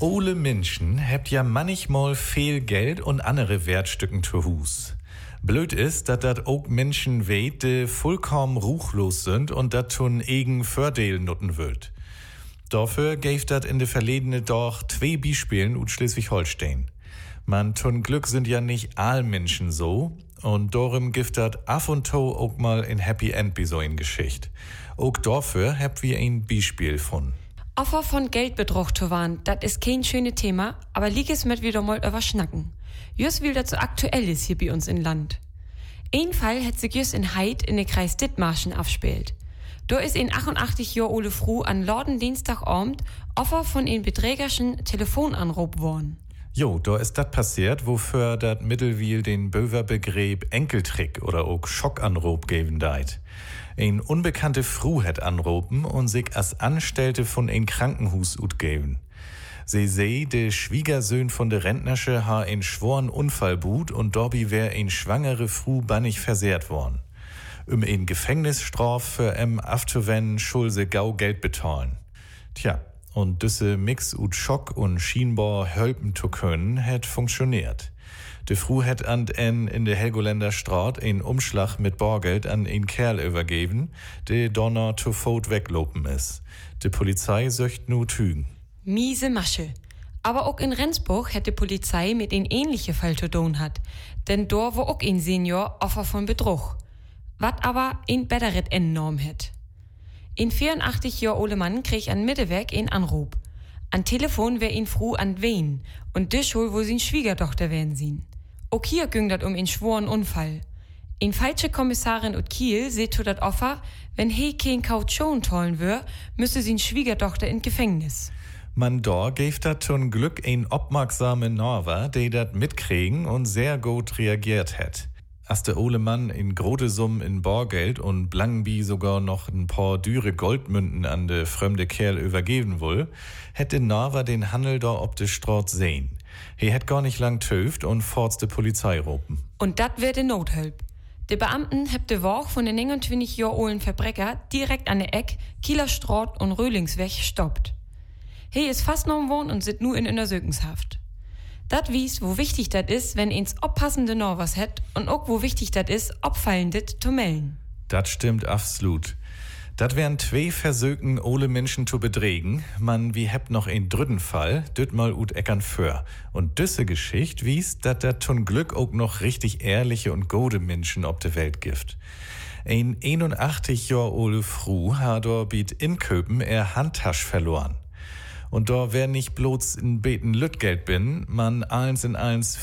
Ole Menschen habt ja manchmal viel Geld und andere Wertstücken zu Hus. Blöd ist, dass dat auch Menschen weht, die vollkommen ruchlos sind und dat tun eigen Fördeel nutten wird. Dafür gäf dat in de verledene doch 2 Beispielen ut Schleswig-Holstein. Man tun Glück sind ja nicht all Menschen so und darum gibt dat af und to auch mal in Happy End bi so in Geschicht. Auch dafür habt wir ein Beispiel von. Opfer von Geldbetrug zu waren, dat is kein schönes Thema, aber lieg es mit wieder mal über schnacken. Just weil das so aktuell ist hier bei uns in Land. Ein Fall hat sich just in Heid in den Kreis Dithmarschen abspielt. Da ist ein 88 Jahre ole Frau an Lorden Dienstagabend Opfer von ein beträgerischen Telefonanruf worden. Jo, da ist dat passiert, wofür dat Mittelwiel den Böver-Begriff Enkeltrick oder auch Schockanruf geben deit. Ein unbekannte Frau hat anrufen und sich als Anstellte von ein Krankenhus utgeben. Sie seh, de Schwiegersöhn von de Rentnersche ha ein schworen Unfall but und dorbi wär ein schwangere Frau bannig versehrt worden. Ein Gefängnisstraf für afzuwenden, schulse gau Geld bezahlen. Tja, und düsse Mix ut Schock und Schienbar helpen zu können, hat funktioniert. De Frau hat in de Helgoländer Straat ein Umschlag mit Bargeld an ein Kerl übergeben, der donner zu Fot weglopen ist. De Polizei söcht nu Tügen. Miese Masche. Aber auch in Rendsburg hat die Polizei mit ein ähnlichen Fall zu tun hat. Denn dort war auch ein Senior Opfer von Betrug. Was aber ein besseres enorm hat. Ein 84 Jahre ole Mann krieg an Mittelweg ein Anruf. An Telefon wär ihn Frau an Wien und das schul, wo sin Schwiegertochter wären sin. Auch hier ging dat um einen schworen Unfall. Ein falsche Kommissarin ut Kiel seht zu dat Opfer, wenn he kein Kaution tollen wär, müsse sin Schwiegertochter in Gefängnis. Man da gäf dat zum Glück ein obmerksame Norwer, der dat mitkriegen und sehr gut reagiert hat. Als der ole Mann in grote Summen in Bargeld und Blangenbi sogar noch ein paar düre Goldmünten an de fremde Kerl übergeben will, hätte Norwer den Handel da ob de Straat sehen. He hätt gar nicht lang töft und forts de Polizei ropen. Und dat wär de Nothilp. De Beamten heb de Woch von den 29 Jahr olden Verbrecher direkt an der Eck, Kieler Straat und Röhlingsweg stoppt. He ist festgenommen worden und sit nu in Untersuchungshaft. Dat wies, wo wichtig dat is, wenn ins oppassende Norwers het und auch wo wichtig dat is, opfallendet zu melden. Dat stimmt absolut. Dat wären 2 Versöken, ole Menschen zu bedrägen. Man, wie hebt noch ein dritten Fall, düt mal ut Eckern für. Und düsse Geschicht wies, dat zum Glück auch noch richtig ehrliche und gode Menschen ob de Welt gibt. Ein 81 Jahr ole Frau hat dort biet in Köpen Handtasch verloren. Und da wär nicht bloß in Beten Lütgeld bin, man eins in eins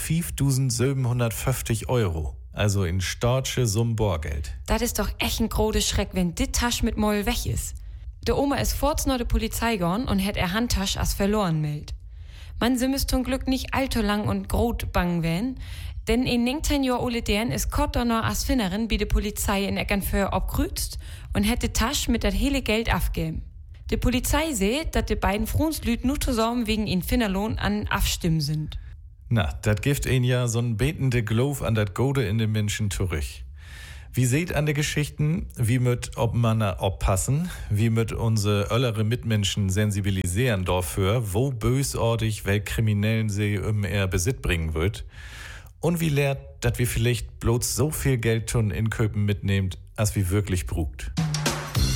5.750 €. Also in startsche Summe Bargeld. Das ist doch echt ein großer Schreck, wenn dit Tasch mit Moll weg ist. Der Oma ist forts noch de Polizei gegangen und hat Handtasch als verloren meldt. Man simmes zum Glück nicht allzu lang und grot bang werden, denn in 19 Jahr ole deren ist Kotter noch als Finnerin bei de Polizei in Eckernföhr abgrüzt und hätte Tasch mit dat hele Geld abgeben. Die Polizei seht, dass die beiden Frunslüt nur zusammen wegen ihn Finnerlohn an Abstimmen sind. Na, dat gibt ihn ja so'n betende Glauf an dat Gode in den Menschen zurück. Wie seht an de Geschichten, wie mit ob man oppassen, wie mit unsere öllere Mitmenschen sensibilisieren dafür, wo bösartig Weltkriminellen sie Besitz bringen wird. Und wie lehrt, dass wir vielleicht bloß so viel Geld schon in Köpen mitnehmt, als wie wirklich brugt.